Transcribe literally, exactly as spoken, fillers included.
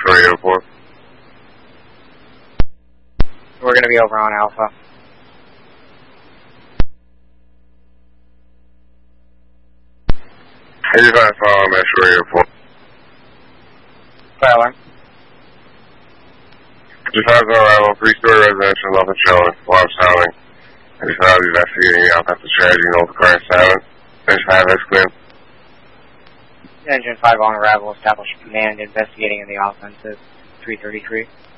Shore Airport. We're going to be over on Alpha. eighty-five follow me, Shore Airport. Tyler. eighty-five on arrival, three-story residential, nothing showing, alarm sounding. eighty-five investigating the offensive strategy, no car silent. eighty-five is clear. Engine five on arrival, establish command, investigating in the offensive, three thirty-three.